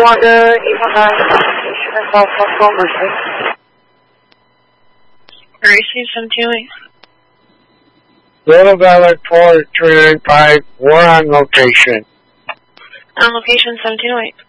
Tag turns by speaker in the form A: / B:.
A: want to 819 call possible emergency.
B: Gracie 728.
C: Little Valley 4395, we're on location.
B: On location 1708.